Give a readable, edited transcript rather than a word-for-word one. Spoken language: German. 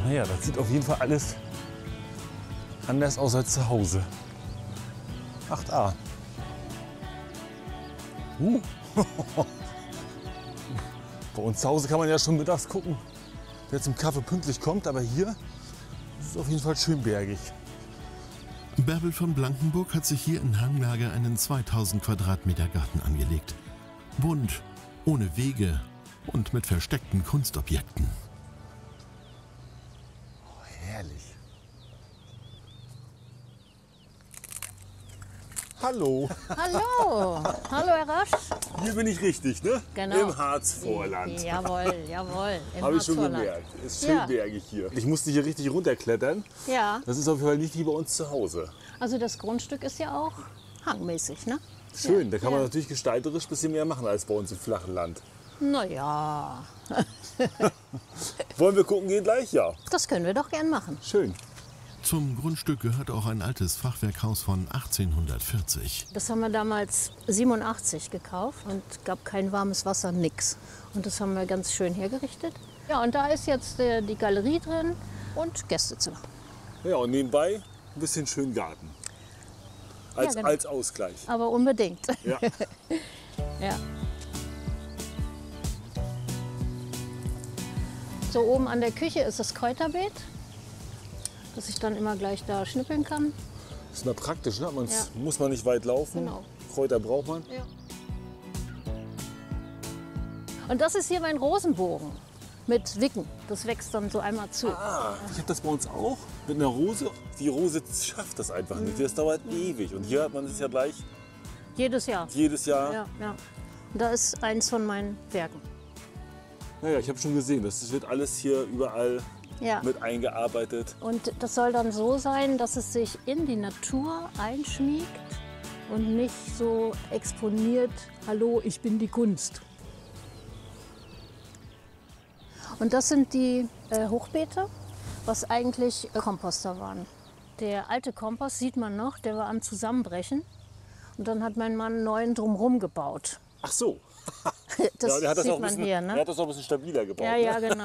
Naja, das sieht auf jeden Fall alles anders aus als zu Hause. 8a. Bei uns zu Hause kann man ja schon mittags gucken, wer zum Kaffee pünktlich kommt. Aber hier ist es auf jeden Fall schön bergig. Bärbel von Blankenburg hat sich hier in Hanglage einen 2000 Quadratmeter Garten angelegt. Bunt, ohne Wege und mit versteckten Kunstobjekten. Oh, herrlich. Hallo. Hallo, hallo Herr Rasch. Hier bin ich richtig, ne? Genau. Im Harzvorland. Jawohl, jawohl. im Habe ich schon Harzvorland. gemerkt. Ist schön Ja. bergig hier. Ich musste hier richtig runterklettern. Ja, Das ist auf jeden Fall nicht wie bei uns zu Hause. also das Grundstück ist ja auch hangmäßig, ne? Schön, da kann man Ja. natürlich gestalterisch ein bisschen mehr machen als bei uns im flachen Land. Naja, Wollen wir gucken gehen gleich? Ja. das können wir doch gern machen. Schön. Zum Grundstück gehört auch ein altes Fachwerkhaus von 1840. Das haben wir damals 87 gekauft und gab kein warmes Wasser, nix. Und das haben wir ganz schön hergerichtet. Ja, und da ist jetzt die Galerie drin und Gästezimmer. Ja, und nebenbei ein bisschen schön Garten. Als, genau. als Ausgleich. Aber unbedingt. Ja. Ja. So oben an der Küche ist das Kräuterbeet, dass ich dann immer gleich da schnippeln kann. Ist mal praktisch, ne? Ja. Muss man nicht weit laufen. Genau. Kräuter braucht man. Ja. Und das ist hier mein Rosenbogen mit Wicken. Das wächst dann so einmal zu. Ah, ich habe das bei uns auch mit einer Rose. Die Rose schafft das einfach nicht. Das dauert ewig. Und hier hat man es ja gleich Jedes Jahr. jedes Jahr. Ja, ja. Und da ist eins von meinen Werken. Naja, ich habe schon gesehen, das wird alles hier überall Ja. mit eingearbeitet. Und das soll dann so sein, dass es sich in die Natur einschmiegt und nicht so exponiert, hallo, ich bin die Kunst. Und das sind die Hochbeete, was eigentlich Komposter waren. Der alte Kompost sieht man noch, der war am Zusammenbrechen. Und dann hat mein Mann einen neuen drumherum gebaut. Ach so. Das Ja, der hat das sieht auch ein man bisschen, hier, der ne? hat das auch ein bisschen stabiler gebaut. Ja, ne? ja, genau.